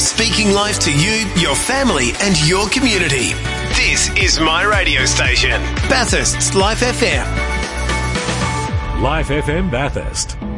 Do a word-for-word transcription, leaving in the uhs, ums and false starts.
Speaking life to you, your family and your community. This is my radio station, Bathurst's Life F M. Life F M Bathurst.